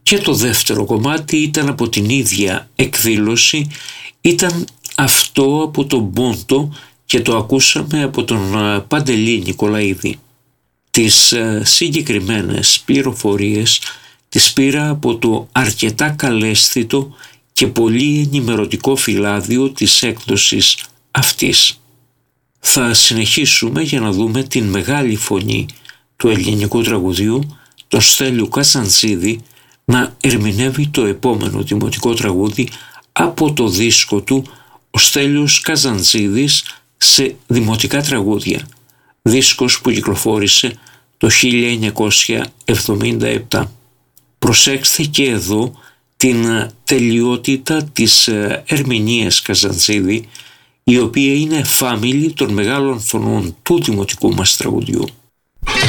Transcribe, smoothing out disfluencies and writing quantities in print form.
Και το δεύτερο κομμάτι ήταν από την ίδια εκδήλωση, ήταν αυτό από τον Πόντο και το ακούσαμε από τον Παντελή Νικολαίδη. Τις συγκεκριμένες πληροφορίες τις πήρα από το αρκετά καλέσθητο και πολύ ενημερωτικό φυλάδιο της έκδοσης αυτής. Θα συνεχίσουμε για να δούμε την μεγάλη φωνή του ελληνικού τραγουδιού, τον Στέλιο Καζαντζίδη, να ερμηνεύει το επόμενο δημοτικό τραγούδι από το δίσκο του «Ο Στέλιος Καζαντζίδης σε δημοτικά τραγούδια», δίσκος που κυκλοφόρησε το 1977. Προσέξτε και εδώ την τελειότητα της ερμηνείας Καζαντζίδη, η οποία είναι φάμιλη των μεγάλων φωνών του δημοτικού μας τραγουδιού.